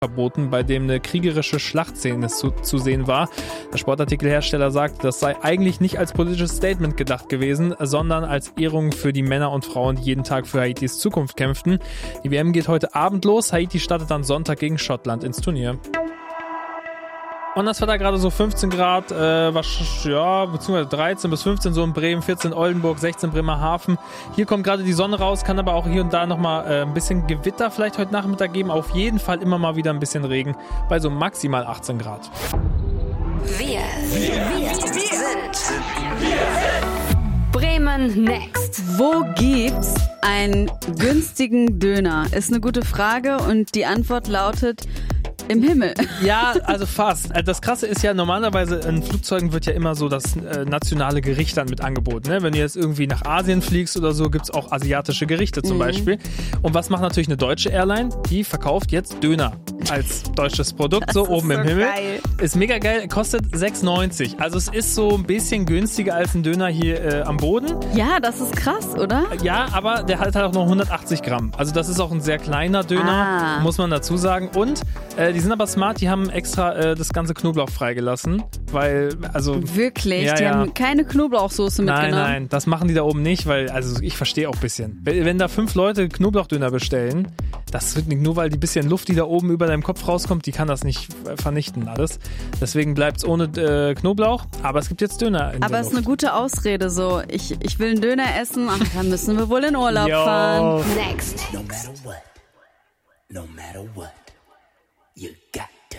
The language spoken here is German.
verboten, bei dem eine kriegerische Schlachtszene zu sehen war. Der Sportartikelhersteller sagt, das sei eigentlich nicht als politisches Statement gedacht gewesen, sondern als Ehrung für die Männer und Frauen, die jeden Tag für Haitis Zukunft kämpften. Die WM geht heute Abend los. Haiti startet dann Sonntag gegen Schottland ins Turnier. Und das war da gerade so 15 Grad, beziehungsweise 13 bis 15 so in Bremen, 14 Oldenburg, 16 Bremerhaven. Hier kommt gerade die Sonne raus, kann aber auch hier und da nochmal ein bisschen Gewitter vielleicht heute Nachmittag geben. Auf jeden Fall immer mal wieder ein bisschen Regen bei so maximal 18 Grad. Wir sind Bremen Next. Wo gibt's einen günstigen Döner? Ist eine gute Frage und die Antwort lautet: im Himmel. Ja, also fast. Das Krasse ist ja, normalerweise in Flugzeugen wird ja immer so das nationale Gericht dann mit angeboten. Ne? Wenn du jetzt irgendwie nach Asien fliegst oder so, gibt's auch asiatische Gerichte zum Beispiel. Und was macht natürlich eine deutsche Airline? Die verkauft jetzt Döner als deutsches Produkt, das so oben so im Himmel. Geil. Ist mega geil, kostet 6,90. Also es ist so ein bisschen günstiger als ein Döner hier am Boden. Ja, das ist krass, oder? Ja, aber der hat halt auch noch 180 Gramm. Also das ist auch ein sehr kleiner Döner, muss man dazu sagen. Und die sind aber smart, die haben extra das ganze Knoblauch freigelassen, weil, also... Wirklich? Ja, die haben keine Knoblauchsoße mitgenommen? Nein, das machen die da oben nicht, weil, also ich verstehe auch ein bisschen. Wenn da 5 Leute Knoblauchdöner bestellen, das wird nicht, nur weil die bisschen Luft, die da oben über deinem Kopf rauskommt, die kann das nicht vernichten alles. Deswegen bleibt es ohne Knoblauch, aber es gibt jetzt Döner in Aber es ist eine gute Ausrede, so, ich will einen Döner essen, ach, dann müssen wir wohl in Urlaub fahren. Next. No matter what, you got